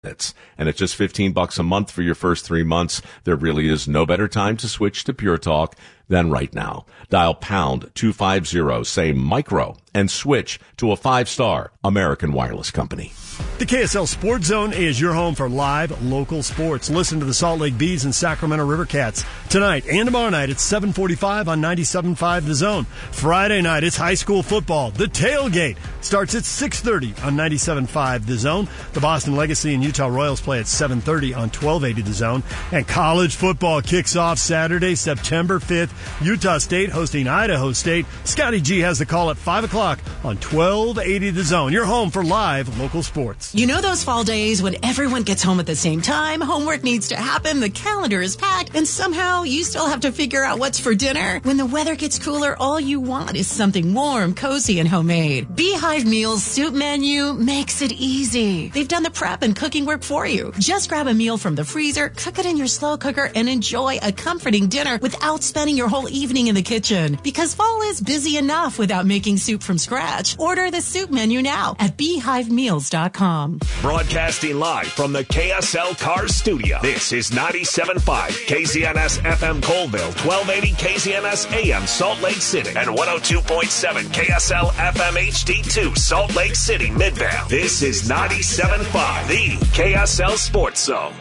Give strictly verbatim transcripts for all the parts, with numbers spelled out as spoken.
And at just fifteen bucks a month for your first three months, there really is no better time to switch to Pure Talk than right now. Dial pound two fifty, say micro, and switch to a five-star American Wireless Company. The K S L Sports Zone is your home for live local sports. Listen to the Salt Lake Bees and Sacramento River Cats tonight and tomorrow night at seven forty-five on ninety-seven point five The Zone. Friday night, it's high school football. The Tailgate starts at six thirty on ninety-seven point five The Zone. The Boston Legacy and Utah Royals play at seven thirty on twelve eighty The Zone. And college football kicks off Saturday, September fifth. Utah State hosting Idaho State. Scotty G has the call at five o'clock on twelve eighty The Zone. Your home for live local sports. You know those fall days when everyone gets home at the same time, homework needs to happen, the calendar is packed, and somehow you still have to figure out what's for dinner? When the weather gets cooler, all you want is something warm, cozy, and homemade. Beehive Meals Soup Menu makes it easy. They've done the prep and cooking work for you. Just grab a meal from the freezer, cook it in your slow cooker, and enjoy a comforting dinner without spending your whole evening in the kitchen. Because fall is busy enough without making soup from scratch. Order the soup menu now at beehive meals dot com. Broadcasting live from the K S L Cars Studio. This is ninety-seven point five K Z N S F M Colville, twelve eighty K Z N S A M Salt Lake City, and one oh two point seven K S L F M H D two Salt Lake City, Midvale. This is ninety-seven point five, the K S L Sports Zone.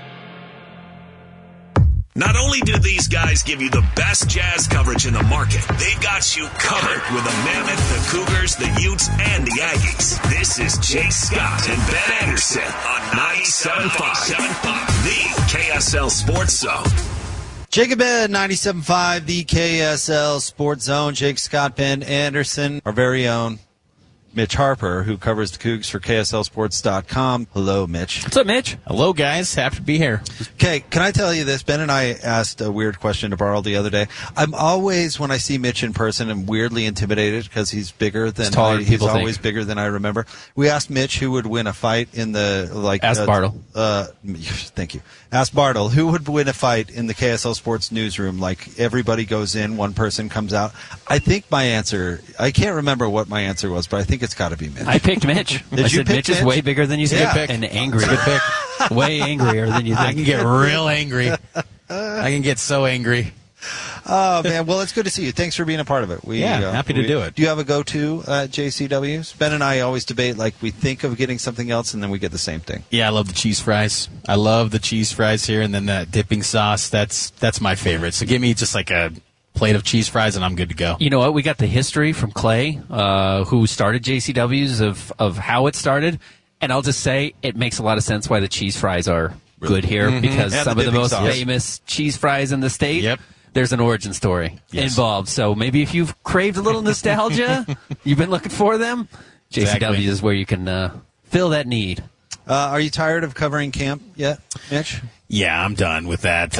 Not only do these guys give you the best jazz coverage in the market, they've got you covered with the Mammoth, the Cougars, the Utes, and the Aggies. This is Jay Scott and Ben Anderson on ninety-seven point five, the K S L Sports Zone. Jacob Ben, ninety-seven point five, the K S L Sports Zone. Jake Scott, Ben Anderson, our very own Mitch Harper, who covers the Cougs for K S L Sports dot com. Hello, Mitch. What's up, Mitch? Hello, guys. Happy to be here. Okay, can I tell you this? Ben and I asked a weird question to Barl the other day. I'm always, when I see Mitch in person, I'm weirdly intimidated because he's bigger than taller I, than he's people always think. bigger than I remember. We asked Mitch who would win a fight in the like. Ask uh, Bartle. Uh, thank you. Ask Bartle who would win a fight in the K S L Sports newsroom. Like everybody goes in, one person comes out. I think my answer. I can't remember what my answer was, but I think it's got to be Mitch. I picked Mitch. Did I you said pick Mitch Mitch? is way bigger than you think. Yeah. Good pick. And angry. Good pick. Way angrier than you think. I can get real angry. I can get so angry. Oh, man. Well, it's good to see you. Thanks for being a part of it. We, Yeah, uh, happy to we, do it. Do you have a go-to uh, at J C W's? Ben and I always debate, like, we think of getting something else, and then we get the same thing. Yeah, I love the cheese fries. I love the cheese fries here, and then that dipping sauce. That's that's my favorite. So give me just like a plate of cheese fries, and I'm good to go. You know what? We got the history from Clay, uh, who started J C W's, of, of how it started. And I'll just say it makes a lot of sense why the cheese fries are good here, Mm-hmm. because And some the of the dipping most sauce. famous cheese fries in the state, Yep. there's an origin story Yes. involved. So maybe if you've craved a little nostalgia, you've been looking for them, J C W Exactly. is where you can uh, fill that need. Uh, are you tired of covering camp yet, Mitch? Yeah, I'm done with that.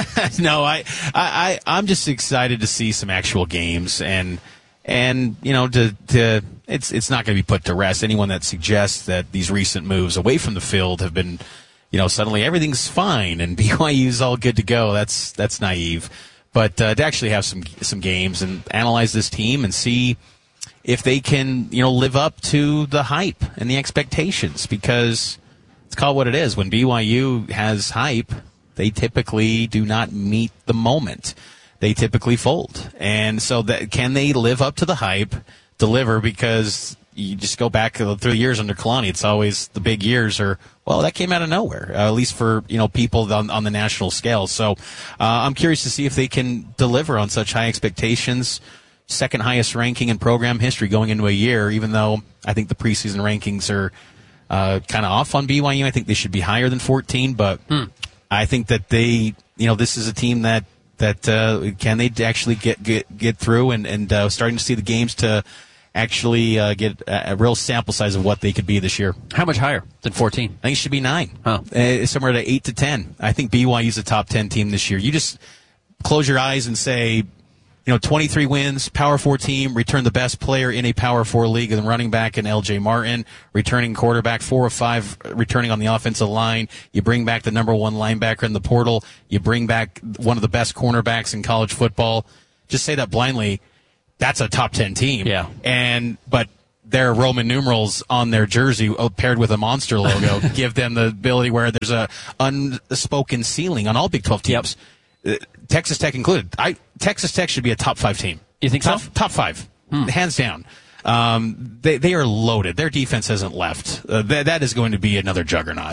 no, I, I, I, I'm just excited to see some actual games, and and you know, to to it's it's not going to be put to rest. Anyone that suggests that these recent moves away from the field have been, you know, suddenly everything's fine and B Y U's all good to go. That's that's naive. But uh, to actually have some some games and analyze this team and see if they can, you know, live up to the hype and the expectations, because it's called what it is. When B Y U has hype, they typically do not meet the moment. They typically fold. And so that, can they live up to the hype, deliver? Because you just go back through the years under Kalani, it's always the big years are, well, that came out of nowhere, uh, at least for, you know, people on, on the national scale. So uh, I'm curious to see if they can deliver on such high expectations. Second highest ranking in program history going into a year, even though I think the preseason rankings are uh, kind of off on B Y U. I think they should be higher than fourteen, but hmm. I think that they, you know, this is a team that, that uh, can they actually get get, get through, and, and uh, starting to see the games to actually uh, get a, a real sample size of what they could be this year. How much higher than fourteen? I think it should be nine. Huh. Uh, somewhere to eight to ten. I think B Y U's a top ten team this year. You just close your eyes and say, you know, twenty-three wins, Power Four team, return the best player in a Power Four league, and running back in L J Martin, returning quarterback, four of five returning on the offensive line. You bring back the number one linebacker in the portal. You bring back one of the best cornerbacks in college football. Just say that blindly. That's a top ten team. Yeah. And, but their Roman numerals on their jersey paired with a Monster logo give them the ability where there's a unspoken ceiling on all Big twelve teams, yep. uh, Texas Tech included. I Texas Tech should be a top five team. You think top, so? Top five, hmm. hands down. Um, they they are loaded. Their defense hasn't left. Uh, th- that is going to be another juggernaut.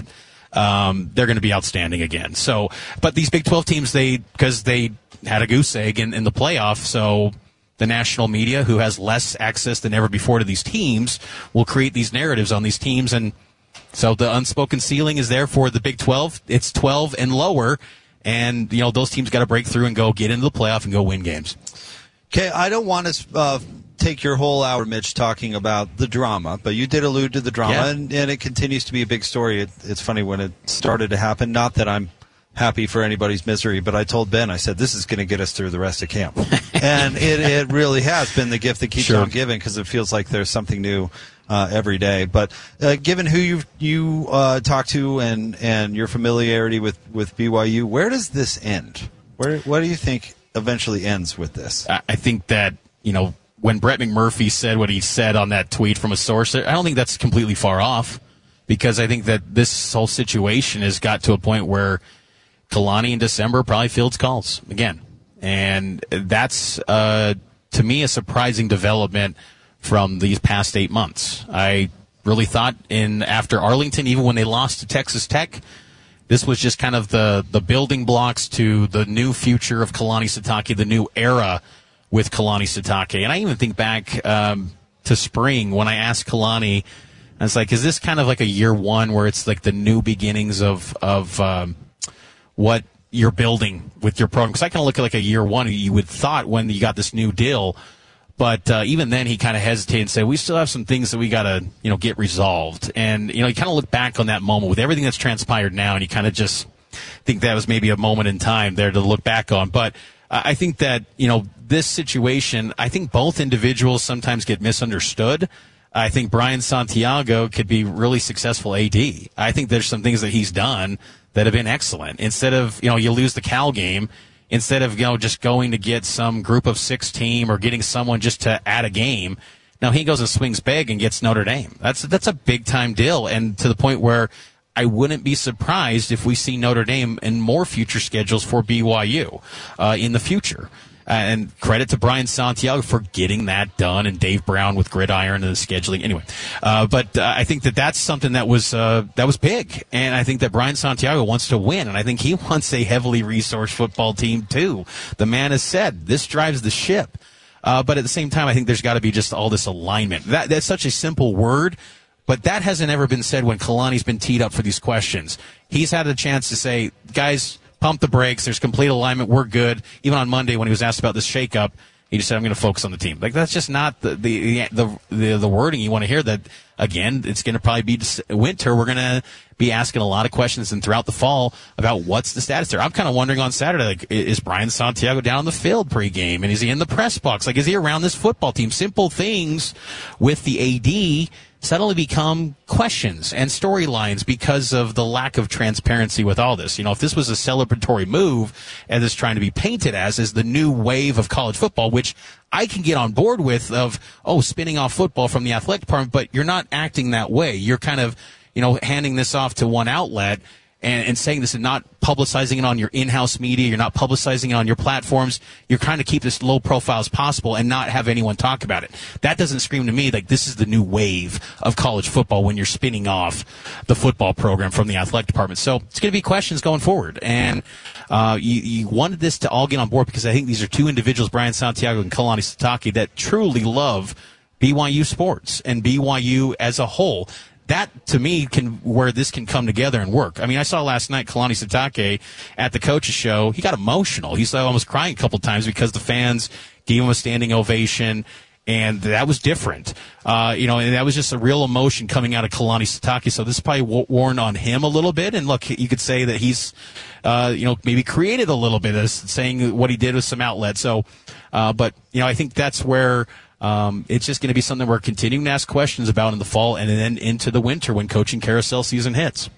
Um, they're going to be outstanding again. So, but these Big twelve teams, they because they had a goose egg in, in the playoff, so. The national media, who has less access than ever before to these teams, will create these narratives on these teams. And so the unspoken ceiling is there for the Big twelve. It's twelve and lower. And, you know, those teams got to break through and go get into the playoff and go win games. Okay, I don't want to uh, take your whole hour, Mitch, talking about the drama, but you did allude to the drama, Yeah. and, and it continues to be a big story. It, it's funny when it started to happen. Not that I'm happy for anybody's misery, but I told Ben, I said, this is going to get us through the rest of camp. And it, it really has been the gift that keeps Sure. on giving, because it feels like there's something new uh, every day. But uh, given who you you uh, talk to and, and your familiarity with, with B Y U, where does this end? Where What do you think eventually ends with this? I I think that, you know, when Brett McMurphy said what he said on that tweet from a source, I don't think that's completely far off, because I think that this whole situation has got to a point where Kalani in December probably fields calls again. And that's, uh, to me, a surprising development from these past eight months. I really thought in after Arlington, even when they lost to Texas Tech, this was just kind of the, the building blocks to the new future of Kalani Sitake, the new era with Kalani Sitake. And I even think back um, to spring when I asked Kalani, I was like, is this kind of like a year one where it's like the new beginnings of, of um, what you're building with your program? Because I kind of look at like a year one, you would thought when you got this new deal. But uh, even then, he kind of hesitated and said, we still have some things that we got to, you know, get resolved. And, you know, you kind of look back on that moment with everything that's transpired now, and you kind of just think that was maybe a moment in time there to look back on. But uh, I think that, you know, this situation, I think both individuals sometimes get misunderstood. I think Brian Santiago could be really successful A D. I think there's some things that he's done that have been excellent. Instead of, you know, you lose the Cal game, instead of, you know, just going to get some group of six team or getting someone just to add a game, now he goes and swings big and gets Notre Dame. That's that's a big time deal, and to the point where I wouldn't be surprised if we see Notre Dame in more future schedules for B Y U uh, in the future. Uh, and credit to Brian Santiago for getting that done, and Dave Brown with Gridiron and the scheduling. Anyway, uh, but uh, I think that that's something that was uh, that was big, and I think that Brian Santiago wants to win, and I think he wants a heavily resourced football team too. The man has said this drives the ship, uh, but at the same time, I think there's got to be just all this alignment. That that's such a simple word. But that hasn't ever been said when Kalani's been teed up for these questions. He's had a chance to say, guys, pump the brakes. There's complete alignment. We're good. Even on Monday when he was asked about this shakeup, he just said, I'm going to focus on the team. Like, that's just not the the the, the, the wording you want to hear. That, again, it's going to probably be winter. We're going to be asking a lot of questions and throughout the fall about what's the status there. I'm kind of wondering on Saturday, like, is Brian Santiago down on the field pregame? And is he in the press box? Like, is he around this football team? Simple things with the A D suddenly become questions and storylines because of the lack of transparency with all this. You know, if this was a celebratory move, and it's trying to be painted as, as the new wave of college football, which I can get on board with, of, oh, spinning off football from the athletic department, but you're not acting that way. You're kind of, you know, handing this off to one outlet and, and saying this and not publicizing it on your in-house media. You're not publicizing it on your platforms. You're trying to keep this low profile as possible and not have anyone talk about it. That doesn't scream to me like this is the new wave of college football when you're spinning off the football program from the athletic department. So it's going to be questions going forward. And uh, you, you wanted this to all get on board because I think these are two individuals, Brian Santiago and Kalani Sitake, that truly love B Y U sports and B Y U as a whole. That, to me, can where this can come together and work. I mean, I saw last night Kalani Sitake at the coach's show. He got emotional. He's almost crying a couple times because the fans gave him a standing ovation, and that was different. Uh, you know, and that was just a real emotion coming out of Kalani Sitake. So this is probably worn on him a little bit. And look, you could say that he's, uh, you know, maybe created a little bit of saying what he did with some outlets. So, uh, but, you know, I think that's where Um, it's just going to be something we're continuing to ask questions about in the fall and then into the winter when coaching carousel season hits.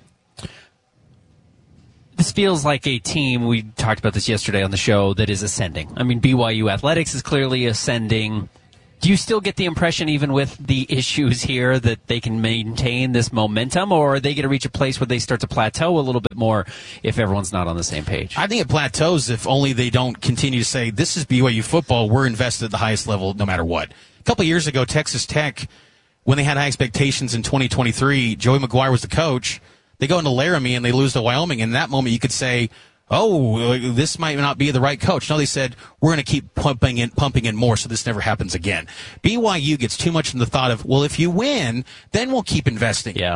This feels like a team, we talked about this yesterday on the show, that is ascending. I mean, B Y U athletics is clearly ascending. Do you still get the impression, even with the issues here, that they can maintain this momentum, or are they going to reach a place where they start to plateau a little bit more if everyone's not on the same page? I think it plateaus if only they don't continue to say, this is B Y U football, we're invested at the highest level no matter what. A couple of years ago, Texas Tech, when they had high expectations in twenty twenty-three, Joey McGuire was the coach. They go into Laramie and they lose to Wyoming. In that moment, you could say, oh, this might not be the right coach. No, they said, we're going to keep pumping in, pumping in more so this never happens again. B Y U gets too much in the thought of, well, if you win, then we'll keep investing. Yeah.